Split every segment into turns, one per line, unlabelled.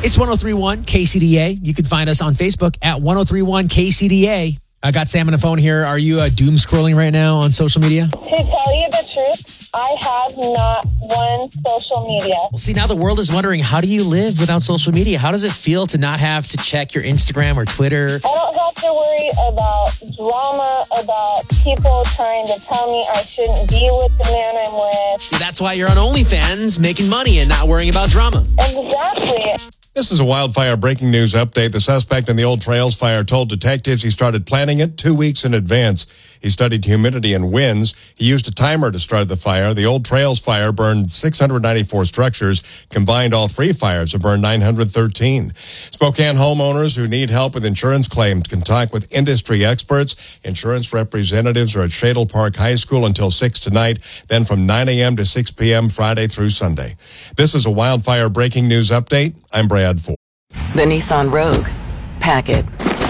It's 1031 KCDA. You can find us on Facebook at 1031 KCDA. I got Sam on the phone here. Are you doom scrolling right now on social media?
To tell you the truth, I have not one social media.
Well, see, now the world is wondering, how do you live without social media? How does it feel to not have to check your Instagram or Twitter?
I don't have to worry about drama, about people trying to tell me I shouldn't be with the man I'm with.
See, that's why you're on OnlyFans, making money and not worrying about drama.
Exactly.
This is a wildfire breaking news update. The suspect in the Old Trails fire told detectives he started planning it 2 weeks in advance. He studied humidity and winds. He used a timer to start the fire. The Old Trails fire burned 694 structures. Combined, all three fires have burned 913. Spokane homeowners who need help with insurance claims can talk with industry experts. Insurance representatives are at Shadle Park High School until 6 tonight, then from 9 a.m. to 6 p.m. Friday through Sunday. This is a wildfire breaking news update. I'm Brad Ford.
The Nissan Rogue. Pack it.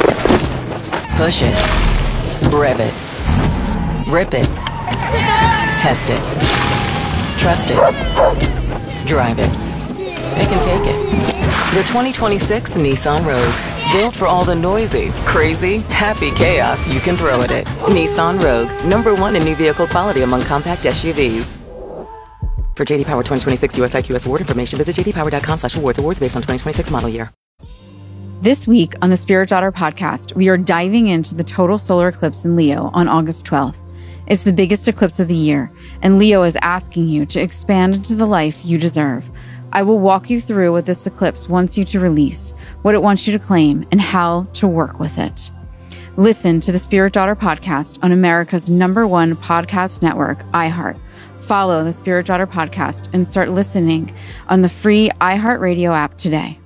Push it. Rev it. Rip it. Test it. Trust it. Drive it. Pick and take it. The 2026 Nissan Rogue. Built for all the noisy, crazy, happy chaos you can throw at it. Nissan Rogue. #1 in new vehicle quality among compact SUVs. For JD Power 2026 US IQS award information, visit jdpower.com/awards. Awards based on 2026 model year.
This week on the Spirit Daughter podcast, we are diving into the total solar eclipse in Leo on August 12th. It's the biggest eclipse of the year, and Leo is asking you to expand into the life you deserve. I will walk you through what this eclipse wants you to release, what it wants you to claim, and how to work with it. Listen to the Spirit Daughter podcast on America's #1 podcast network, iHeart. Follow the Spirit Daughter podcast and start listening on the free iHeartRadio app today.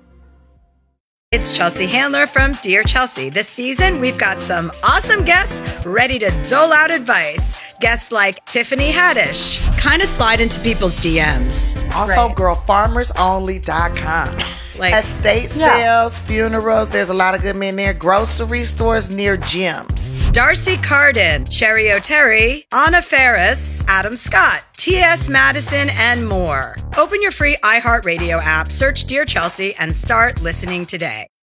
It's Chelsea Handler from Dear Chelsea. This season, we've got some awesome guests ready to dole out advice. Guests like Tiffany Haddish. Kind of slide into people's DMs.
Also, girlfarmersonly.com. Estate sales, funerals, there's a lot of good men there. Grocery stores near gyms.
Darcy Carden, Cherry O'Terry, Anna Ferris, Adam Scott, T.S. Madison, and more. Open your free iHeartRadio app, search Dear Chelsea, and start listening today.